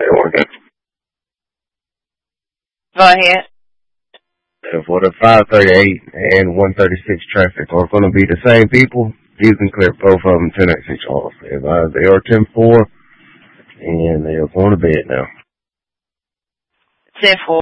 Go ahead. For the 538 and 136 traffic are going to be the same people, you can clear both of them 10 at each off. They are 10-4, and they are going to bed now. 10-4.